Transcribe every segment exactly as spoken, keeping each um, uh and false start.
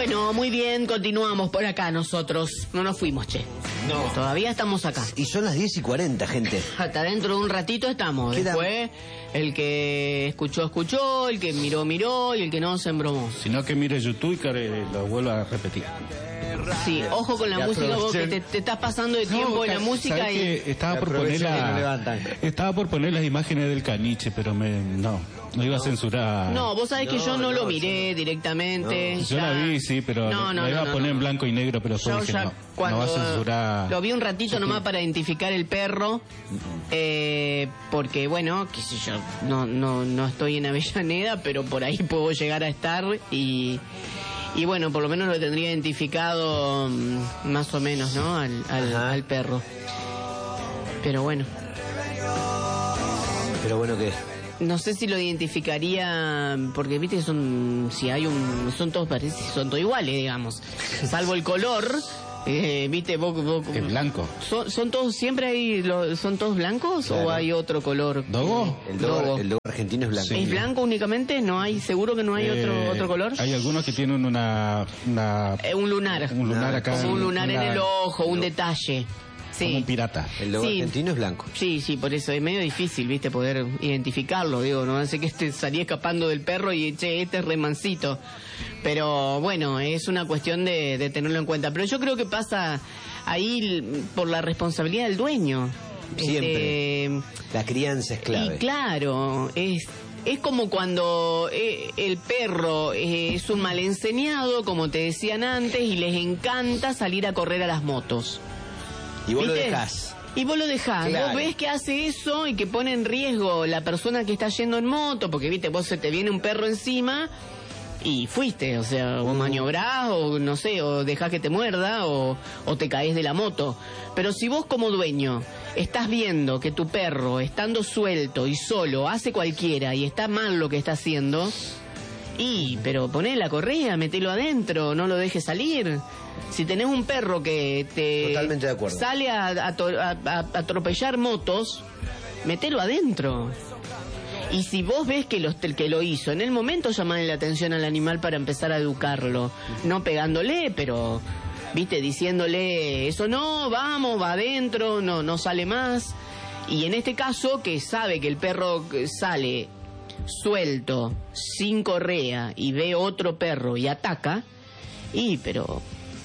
Bueno, muy bien, continuamos por acá nosotros. No nos fuimos, che. No. Todavía estamos acá. Y son las diez y cuarenta, gente. Hasta dentro de un ratito estamos. Queda... Después, el que escuchó, escuchó, el que miró, miró, y el que no, se embromó. Sino que mire YouTube y que lo vuelva a repetir. Sí, ojo con la Ya música, vos que aproveché. te, te estás pasando de tiempo No, en la música ¿sabes y... qué? Estaba por poner Aproveché que no la... levantan. Estaba por poner las imágenes del caniche, pero me... No, no iba a censurar. No, vos sabés que No, yo no, no, lo yo miré no. directamente. No. Yo ya- la vi, sí, pero No, no, la iba no, a poner no. en blanco y negro, pero después Yo dije, ya no, cuando no va a censurar. lo vi un ratito nomás para identificar el perro, eh, porque bueno, qué sé yo, no, no, no estoy en Avellaneda, pero por ahí puedo llegar a estar y, y bueno, por lo menos lo tendría identificado mm, más o menos, ¿no? Al, al, Ajá. al perro. Pero bueno, Pero bueno, ¿qué? no sé si lo identificaría, porque viste que son, si hay un, son todos parecidos, son todos iguales, digamos, salvo el color. Eh, viste, vos, vos- Es blanco. ¿Son, son todos, siempre hay, lo- son todos blancos Claro. o hay otro color? ¿Dogo? El dogo, Dogo. el dogo argentino es blanco. Sí. ¿Es blanco únicamente? ¿No hay, seguro que no hay otro Eh, otro color? Hay algunos que tienen una... una Eh, un lunar. un lunar Ah, acá. Como un lunar en una- el ojo, un detalle. Como Sí. un pirata. El dogo Sí. argentino es blanco. Sí, sí, por eso es medio difícil, viste, poder identificarlo, digo, no hace que este salía escapando del perro y, che, este es remancito. Pero bueno, es una cuestión de, de tenerlo en cuenta. Pero yo creo que pasa ahí l- por la responsabilidad del dueño. Siempre. Este, La crianza es clave. y claro, es es como cuando eh, el perro eh, es un mal enseñado, como te decían antes, y les encanta salir a correr a las motos. Y vos lo ¿Viste? dejás. Y vos lo dejás, Claro. vos ves que hace eso y que pone en riesgo la persona que está yendo en moto, porque viste, vos se te viene un perro encima y fuiste, o sea, o maniobrás, o no sé, o dejás que te muerda, o, o te caes de la moto. Pero si vos como dueño estás viendo que tu perro, estando suelto y solo, hace cualquiera y está mal lo que está haciendo, y, pero poné la correa, metelo adentro, no lo dejes salir. Si tenés un perro que te Totalmente de acuerdo. sale a, a to- a- a- a atropellar motos, metelo adentro. Y si vos ves que, los, que lo hizo, en el momento llamale la atención al animal para empezar a educarlo. No pegándole, pero, viste, diciéndole, eso no, vamos, va adentro, no, no sale más. Y en este caso, que sabe que el perro sale suelto, sin correa, y ve otro perro y ataca, y, pero...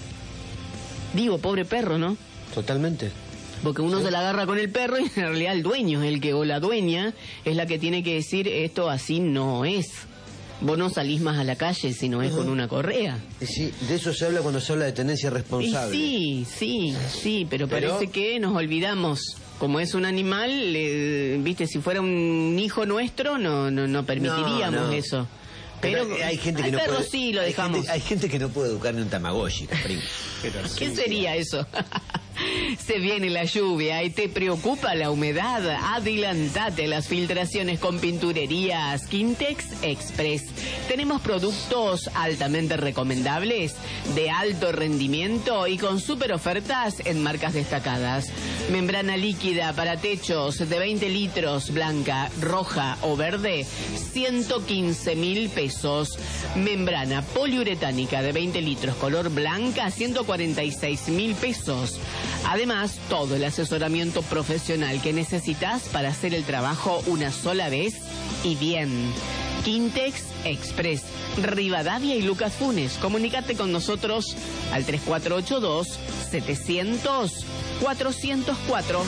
Digo, pobre perro, ¿no? Totalmente. Porque uno Sí. se la agarra con el perro y en realidad el dueño es el que, o la dueña, es la que tiene que decir, esto así no es. Vos no salís más a la calle si no es con una correa. Y sí, de eso se habla cuando se habla de tenencia Y responsable. sí, sí, sí, pero, Pero- parece que nos olvidamos. Como es un animal, eh, viste, si fuera un hijo nuestro, no, no, no permitiríamos No, no. eso. Pero, Pero, hay gente que al no perro puede, sí lo hay dejamos. gente- hay gente que no puede educar ni un tamagotchi, Caprín. ¿Qué sería eso? Se viene la lluvia y te preocupa la humedad. Adelantate a las filtraciones con pinturerías Quintex Express. Tenemos productos altamente recomendables, de alto rendimiento y con super ofertas en marcas destacadas. Membrana líquida para techos de veinte litros, blanca, roja o verde, ciento quince mil pesos. Membrana poliuretánica de veinte litros, color blanca, ciento cuarenta y seis mil pesos. Además, todo el asesoramiento profesional que necesitas para hacer el trabajo una sola vez y bien. Quintex Express, Rivadavia y Lucas Funes. Comunícate con nosotros al tres cuatro ocho dos, setecientos, cuatrocientos cuatro.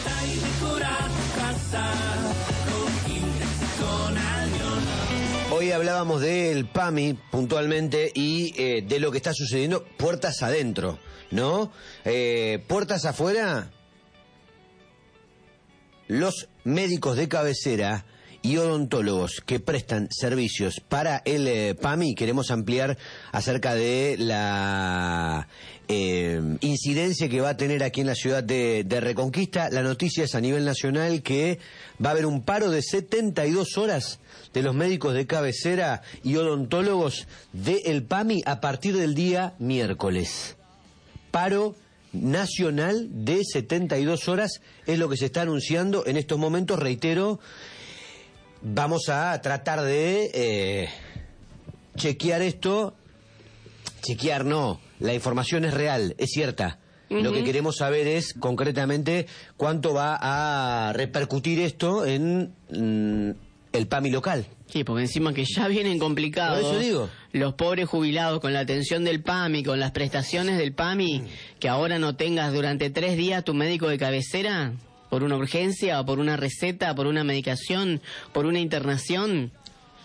Hoy hablábamos del PAMI puntualmente y eh, de lo que está sucediendo puertas adentro, ¿no? Eh, puertas afuera, los médicos de cabecera y odontólogos que prestan servicios para el eh, PAMI. Queremos ampliar acerca de la eh, incidencia que va a tener aquí en la ciudad de, de Reconquista. La noticia es a nivel nacional que va a haber un paro de setenta y dos horas de los médicos de cabecera y odontólogos del PAMI a partir del día miércoles. Paro nacional de setenta y dos horas es lo que se está anunciando en estos momentos, reitero. Vamos a tratar de eh, chequear esto chequear no, la información es real, es cierta. Uh-huh. Lo que queremos saber es concretamente cuánto va a repercutir esto en mm, el PAMI local. Sí, porque encima que ya vienen complicados. Por eso digo. Los pobres jubilados con la atención del PAMI, con las prestaciones del PAMI, que ahora no tengas durante tres días tu médico de cabecera, por una urgencia, o por una receta, por una medicación, por una internación.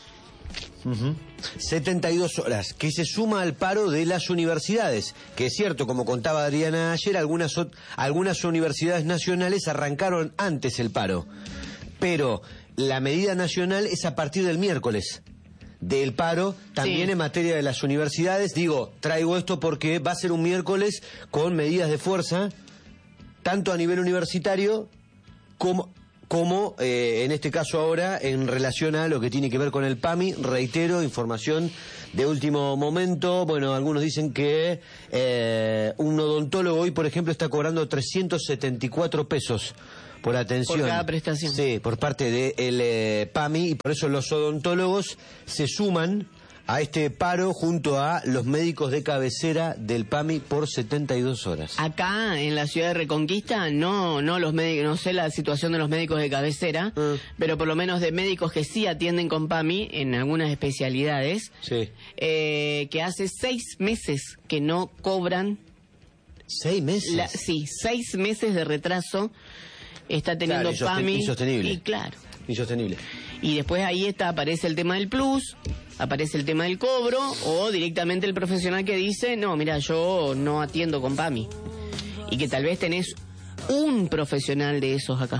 Uh-huh. setenta y dos horas, que se suma al paro de las universidades, que es cierto, como contaba Adriana ayer, algunas, algunas universidades nacionales arrancaron antes el paro, pero la medida nacional es a partir del miércoles del paro, también sí. En materia de las universidades. Digo, traigo esto porque va a ser un miércoles con medidas de fuerza, tanto a nivel universitario como, como eh, en este caso ahora, en relación a lo que tiene que ver con el PAMI. Reitero, información de último momento. Bueno, algunos dicen que eh, un odontólogo hoy, por ejemplo, está cobrando trescientos setenta y cuatro pesos por atención. Por cada prestación. Sí, por parte del eh, PAMI, y por eso los odontólogos se suman a este paro junto a los médicos de cabecera del PAMI por setenta y dos horas. Acá en la ciudad de Reconquista no no los médicos, no sé la situación de los médicos de cabecera, mm. pero por lo menos de médicos que sí atienden con PAMI en algunas especialidades, sí. eh, que hace seis meses que no cobran. ¿Seis meses? La, sí, seis meses de retraso está teniendo claro, PAMI. Insostenible. Y claro. Insostenible. Y después ahí está, aparece el tema del plus, aparece el tema del cobro, o directamente el profesional que dice, no, mira, yo no atiendo con PAMI. Y que tal vez tenés un profesional de esos acá,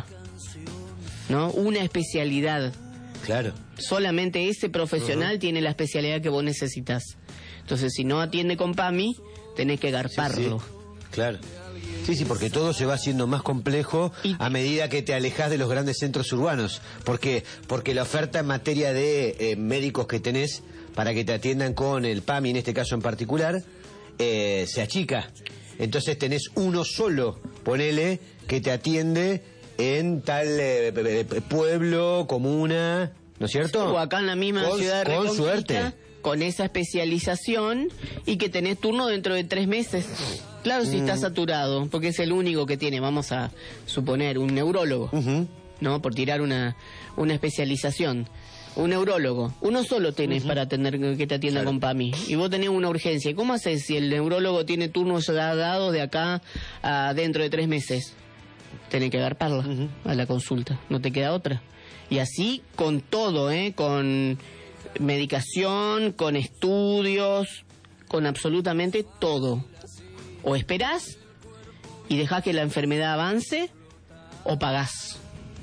¿no? Una especialidad. Claro. Solamente ese profesional uh-huh. tiene la especialidad que vos necesitas. Entonces, si no atiende con PAMI, tenés que garparlo. Sí, sí. Claro. Sí, sí, porque todo se va haciendo más complejo y... a medida que te alejas de los grandes centros urbanos. ¿Por qué? Porque la oferta en materia de eh, médicos que tenés para que te atiendan con el PAMI, en este caso en particular, eh, se achica. Entonces tenés uno solo, ponele, que te atiende en tal eh, pueblo, comuna, ¿no es cierto? O acá en la misma con, ciudad de Reconquista, con suerte. Con esa especialización y que tenés turno dentro de tres meses. Claro, si mm. está saturado, porque es el único que tiene, vamos a suponer, un neurólogo, uh-huh. ¿no? Por tirar una, una especialización. Un neurólogo. Uno solo tenés uh-huh. para atender que te atienda claro. con PAMI. Y vos tenés una urgencia. ¿Cómo haces si el neurólogo tiene turnos ya dados de acá a dentro de tres meses? Tenés que agarparla uh-huh. a la consulta. No te queda otra. Y así con todo, ¿eh? Con medicación, con estudios, con absolutamente todo. O esperás y dejás que la enfermedad avance, o pagás.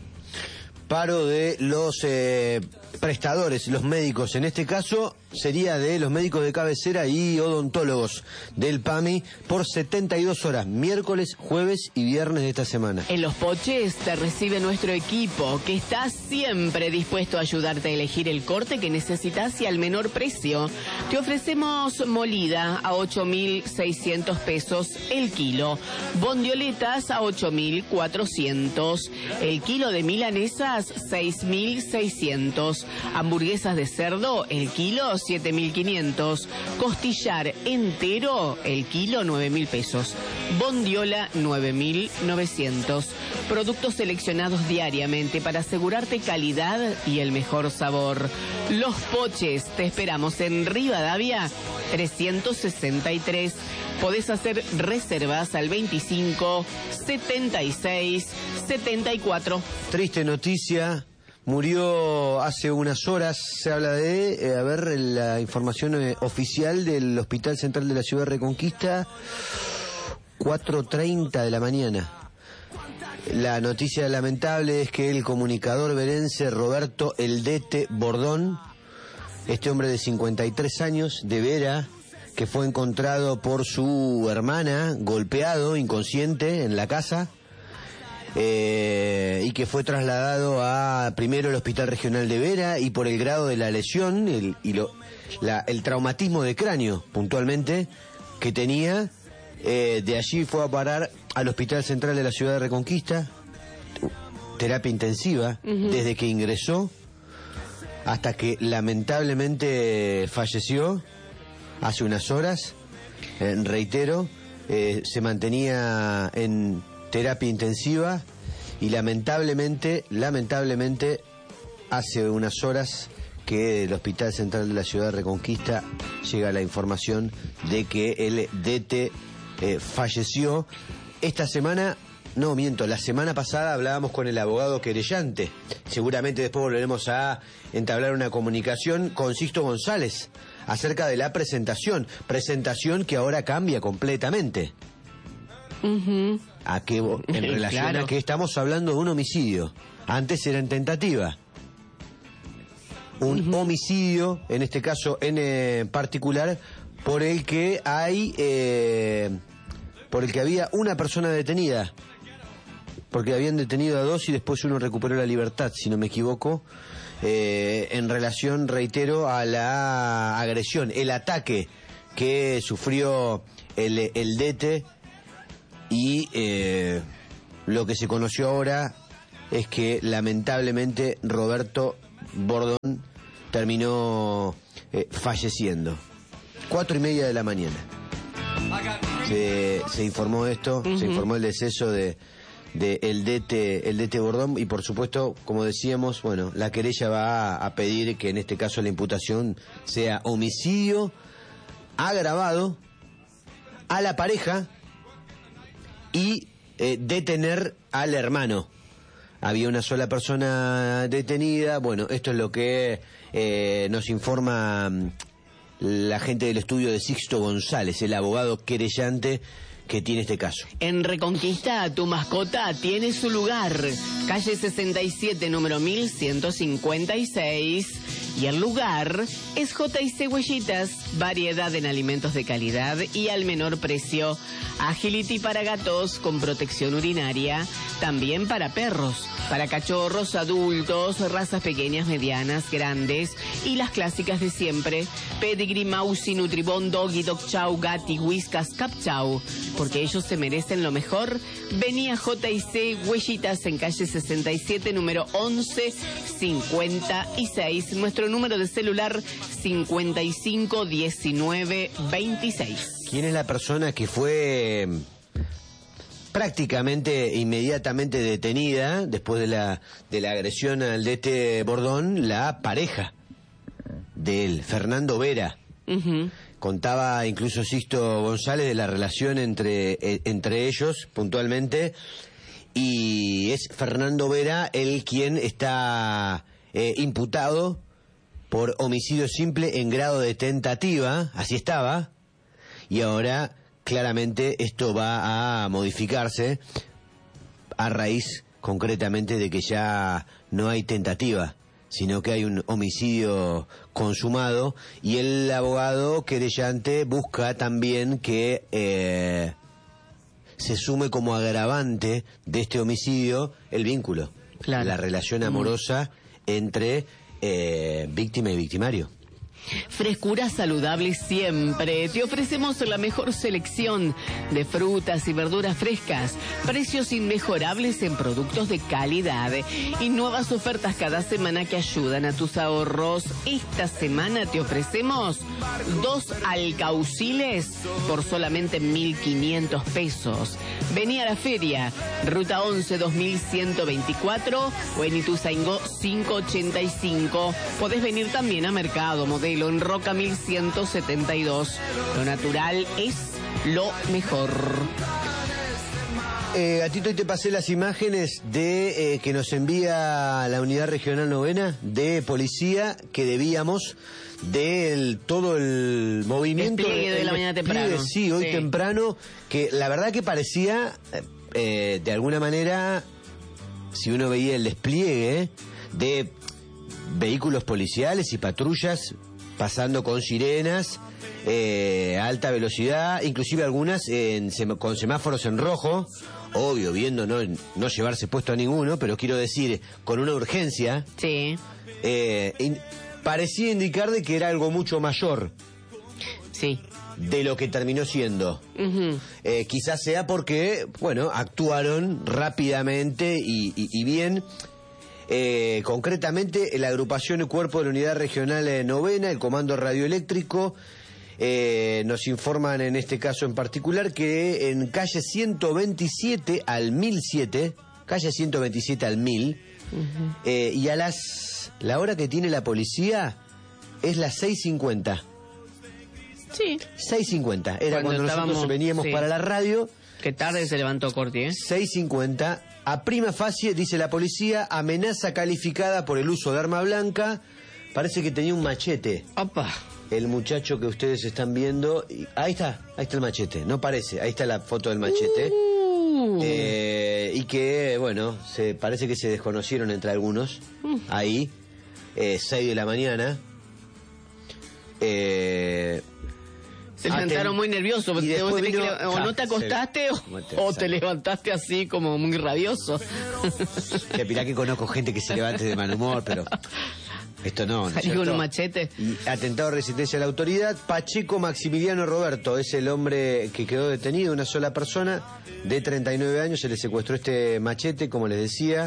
Paro de los eh, prestadores, los médicos, en este caso sería de los médicos de cabecera y odontólogos del PAMI por setenta y dos horas, miércoles, jueves y viernes de esta semana. En Los Poches te recibe nuestro equipo, que está siempre dispuesto a ayudarte a elegir el corte que necesitas y al menor precio. Te ofrecemos molida a ocho mil seiscientos pesos el kilo, bondioletas a ocho mil cuatrocientos, el kilo de milanesas seis mil seiscientos, hamburguesas de cerdo el kilo siete mil quinientos, costillar entero el kilo nueve mil pesos, bondiola nueve mil novecientos. Productos seleccionados diariamente para asegurarte calidad y el mejor sabor. Los Poches, te esperamos en Rivadavia trescientos sesenta y tres. Podés hacer reservas al veinticinco setenta y seis setenta y cuatro. Triste noticia. Murió hace unas horas, se habla de, eh, a ver, la información eh, oficial del Hospital Central de la Ciudad de Reconquista, cuatro treinta de la mañana. La noticia lamentable es que el comunicador verense Roberto Eldete Bordón, este hombre de cincuenta y tres años, de Vera, que fue encontrado por su hermana, golpeado, inconsciente, en la casa, Eh, y que fue trasladado a primero el Hospital Regional de Vera, y por el grado de la lesión el, y lo, la, el traumatismo de cráneo puntualmente que tenía, eh, de allí fue a parar al Hospital Central de la Ciudad de Reconquista, terapia intensiva, uh-huh. desde que ingresó hasta que lamentablemente falleció hace unas horas. eh, reitero, eh, se mantenía en terapia intensiva y lamentablemente, lamentablemente, hace unas horas que el Hospital Central de la Ciudad de Reconquista llega la información de que el D T eh, falleció. Esta semana, no miento, la semana pasada hablábamos con el abogado querellante. Seguramente después volveremos a entablar una comunicación con Sixto González acerca de la presentación. Presentación que ahora cambia completamente. Uh-huh. ¿A qué, en relación claro. a que estamos hablando de un homicidio? Antes era en tentativa. Un uh-huh. homicidio, en este caso en eh, particular, por el que hay, eh, por el que había una persona detenida, porque habían detenido a dos y después uno recuperó la libertad, si no me equivoco, eh, en relación, reitero, a la agresión, el ataque que sufrió el, el D T y eh, lo que se conoció ahora es que lamentablemente Roberto Bordón terminó eh, falleciendo. Cuatro y media de la mañana. Se, se informó esto, uh-huh. se informó el deceso de, de el D T, el D T Bordón y por supuesto, como decíamos, bueno, la querella va a, a pedir que en este caso la imputación sea homicidio agravado a la pareja y eh, detener al hermano. Había una sola persona detenida. Bueno, esto es lo que eh, nos informa la gente del estudio de Sixto González, el abogado querellante que tiene este caso. En Reconquista, tu mascota tiene su lugar. Calle sesenta y siete, número mil ciento cincuenta y seis. Y el lugar es J y C Huellitas, variedad en alimentos de calidad y al menor precio. Agility para gatos con protección urinaria, también para perros, para cachorros, adultos, razas pequeñas, medianas, grandes y las clásicas de siempre. Pedigree, Mausi, Nutribón, Doggy, Dog Chow, Gatti, Whiskas, Cap Chow, porque ellos se merecen lo mejor. Vení a J y C Huellitas en calle sesenta y siete, número once cincuenta y seis. Nuestro número de celular cincuenta y cinco diecinueve veintiséis. ¿Quién es la persona que fue prácticamente inmediatamente detenida después de la de la agresión al D T Bordón? La pareja de él, Fernando Vera. Uh-huh. Contaba incluso Sixto González de la relación entre, eh, entre ellos puntualmente, y es Fernando Vera el quien está eh, imputado por homicidio simple en grado de tentativa, así estaba, y ahora claramente esto va a modificarse a raíz concretamente de que ya no hay tentativa, sino que hay un homicidio consumado, y el abogado querellante busca también que eh, se sume como agravante de este homicidio el vínculo, claro. la relación amorosa mm. entre eh, víctima y victimario. Frescura saludable siempre. Te ofrecemos la mejor selección de frutas y verduras frescas, precios inmejorables en productos de calidad y nuevas ofertas cada semana que ayudan a tus ahorros. Esta semana te ofrecemos dos alcauciles por solamente mil quinientos pesos. Vení a la feria, ruta once, dos mil ciento veinticuatro o en Ituzaingó quinientos ochenta y cinco. Podés venir también a Mercado Modelo en Roca mil ciento setenta y dos. Lo natural es lo mejor. Eh, Gatito, hoy te pasé las imágenes de eh, que nos envía la Unidad Regional Novena de Policía, que debíamos de todo el movimiento. Despliegue de el la mañana temprano. Despliegue, sí, hoy sí. temprano, que la verdad que parecía, eh, de alguna manera, si uno veía el despliegue de vehículos policiales y patrullas pasando con sirenas eh, a alta velocidad, inclusive algunas en, con semáforos en rojo, obvio, viendo no, no llevarse puesto a ninguno, pero quiero decir, con una urgencia. Sí. Eh, in, parecía indicar de que era algo mucho mayor. Sí. De lo que terminó siendo. Uh-huh. Eh, quizás sea porque, bueno, actuaron rápidamente y, y, y bien. Eh, concretamente la agrupación y cuerpo de la Unidad Regional eh, Novena, el Comando Radioeléctrico Eh, nos informan en este caso en particular que en calle ciento veintisiete al mil siete, calle ciento veintisiete al mil, uh-huh. eh, y a las la hora que tiene la policía es las seis cincuenta. Sí. seis cincuenta. Era cuando, cuando nosotros veníamos sí. para la radio. Qué tarde se levantó Corti, ¿eh? seis cincuenta. A prima facie, dice la policía, amenaza calificada por el uso de arma blanca. Parece que tenía un machete. Opa. El muchacho que ustedes están viendo. Y, ahí está, ahí está el machete. No parece, ahí está la foto del machete. Uh. Eh, y que, bueno, se parece que se desconocieron entre algunos. Uh. Ahí, eh, seis de la mañana. Eh... Se levantaron muy nerviosos. Vino, que, o no te acostaste se, o, o te levantaste así como muy rabioso. Que mirá que conozco gente que se levante de mal humor, pero esto no. Salí con un machete. Y atentado de resistencia a la autoridad. Pacheco Maximiliano Roberto es el hombre que quedó detenido, una sola persona de treinta y nueve años. Se le secuestró este machete, como les decía.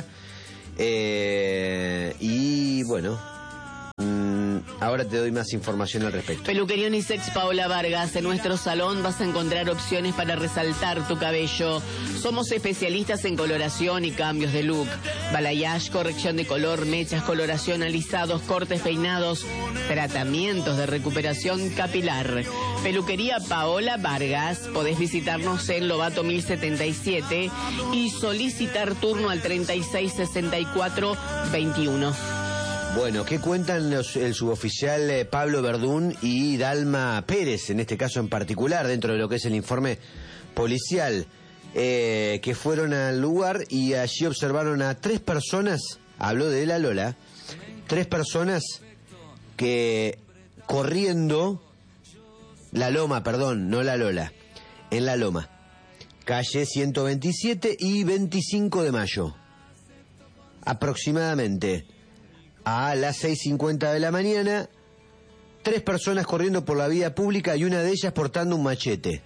Eh, y bueno... Ahora te doy más información al respecto. Peluquería Unisex Paola Vargas. En nuestro salón vas a encontrar opciones para resaltar tu cabello. Somos especialistas en coloración y cambios de look. Balayage, corrección de color, mechas, coloración, alisados, cortes, peinados, tratamientos de recuperación capilar. Peluquería Paola Vargas. Podés visitarnos en Lobato mil setenta y siete y solicitar turno al treinta y seis sesenta y cuatro veintiuno. Bueno, ¿qué cuentan los, el suboficial eh, Pablo Verdún y Dalma Pérez, en este caso en particular, dentro de lo que es el informe policial, eh, que fueron al lugar y allí observaron a tres personas, habló de la Lola, tres personas que corriendo, la Loma, perdón, no la Lola, en la Loma, calle ciento veintisiete y veinticinco de mayo, aproximadamente. A las seis cincuenta de la mañana, tres personas corriendo por la vía pública y una de ellas portando un machete.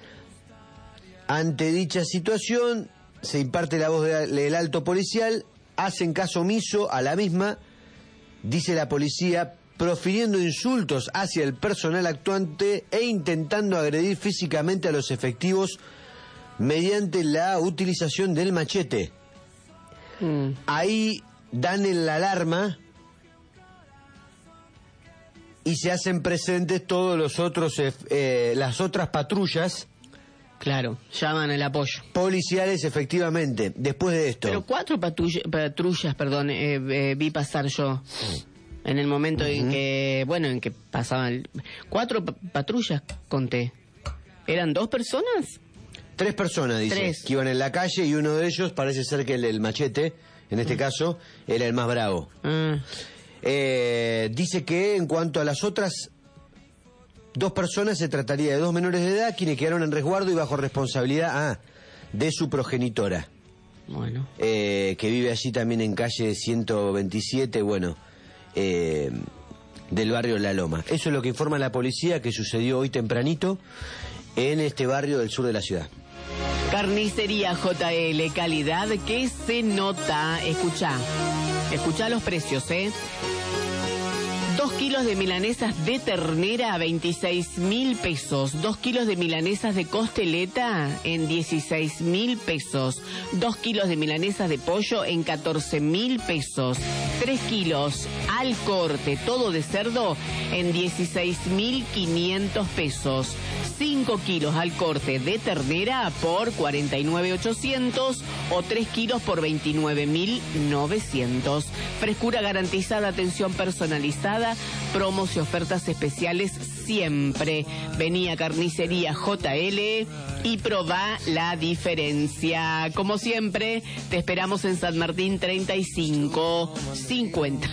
Ante dicha situación, se imparte la voz del alto policial, hacen caso omiso a la misma, dice la policía, profiriendo insultos hacia el personal actuante e intentando agredir físicamente a los efectivos mediante la utilización del machete. Mm. Ahí dan en la alarma y se hacen presentes todos los otros, eh, las otras patrullas. Claro, llaman el apoyo. Policiales, efectivamente, después de esto. Pero cuatro patrulla, patrullas, perdón, eh, eh, vi pasar yo. En el momento uh-huh. en que, bueno, en que pasaban... Cuatro pa- patrullas, conté. ¿Eran dos personas? Tres personas, dice, Tres. que iban en la calle y uno de ellos parece ser que el, el machete, en este uh-huh. caso, era el más bravo. Uh-huh. Eh, dice que en cuanto a las otras dos personas se trataría de dos menores de edad quienes quedaron en resguardo y bajo responsabilidad ah, de su progenitora. Bueno. Eh, que vive allí también en calle ciento veintisiete, bueno, eh, del barrio La Loma. Eso es lo que informa la policía que sucedió hoy tempranito en este barrio del sur de la ciudad. Carnicería J L, calidad que se nota. Escuchá, escuchá los precios, ¿eh? Dos kilos de milanesas de ternera a veintiséis mil pesos. Dos kilos de milanesas de costeleta en dieciséis mil pesos. Dos kilos de milanesas de pollo en catorce mil pesos. Tres kilos al corte, todo de cerdo, en dieciséis mil quinientos pesos. Cinco kilos al corte de ternera por cuarenta y nueve mil ochocientos o tres kilos por veintinueve mil novecientos. Frescura garantizada, atención personalizada, promos y ofertas especiales siempre. Vení a Carnicería J L y probá la diferencia. Como siempre, te esperamos en San Martín treinta y cinco cincuenta.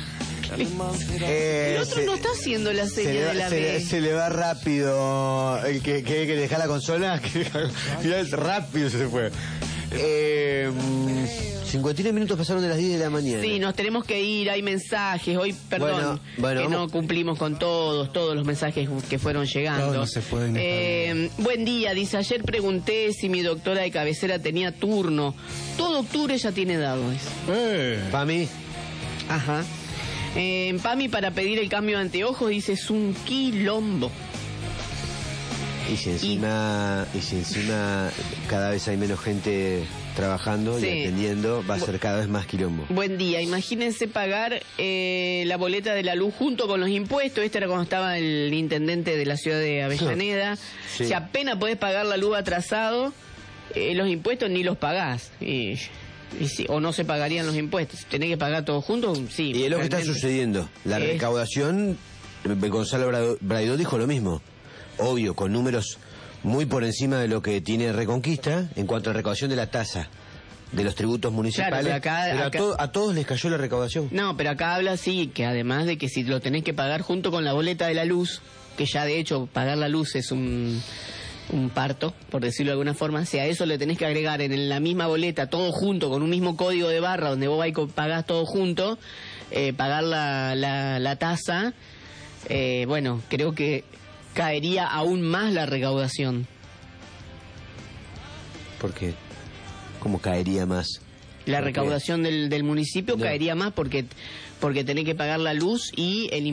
Eh, el otro se, no está haciendo la serie de la se, B. Se le va rápido. El que que, que deja la consola, que ya es rápido se fue. Eh, cincuenta y nueve minutos pasaron de las diez de la mañana. Sí, nos tenemos que ir, hay mensajes. Hoy, perdón, bueno, bueno, que vamos. no cumplimos con todos, todos los mensajes que fueron llegando. No, no se pueden eh, buen día, dice, ayer pregunté si mi doctora de cabecera tenía turno. Todo octubre ya tiene dado. Eh. Para mí. Ajá. Eh, en Pami para pedir el cambio de anteojos dice es un quilombo. Y si encima, y... y si encima cada vez hay menos gente trabajando Sí. y atendiendo, va a ser cada vez más quilombo. Buen día, imagínense pagar eh, la boleta de la luz junto con los impuestos. Este era cuando estaba el intendente de la ciudad de Avellaneda. Sí. Si apenas podés pagar la luz atrasado, eh, los impuestos ni los pagás. Y, y si, o no se pagarían los impuestos. ¿Tenés que pagar todo junto? Sí. Y es lo que está realmente. sucediendo. La Es- recaudación, Gonzalo Brado- Braidó dijo lo mismo. Obvio, con números muy por encima de lo que tiene Reconquista en cuanto a recaudación de la tasa de los tributos municipales. Claro, pero acá- pero a, acá- to- a todos les cayó la recaudación. No, pero acá habla sí, que además de que si lo tenés que pagar junto con la boleta de la luz, que ya de hecho pagar la luz es un, un parto, por decirlo de alguna forma, si a eso le tenés que agregar en la misma boleta, todo junto, con un mismo código de barra, donde vos vas y co- pagás todo junto, eh, pagar la, la, la tasa, eh, bueno, creo que caería aún más la recaudación. Porque, ¿cómo caería más? La ¿Por qué? recaudación del, del municipio No. caería más porque, porque tenés que pagar la luz y el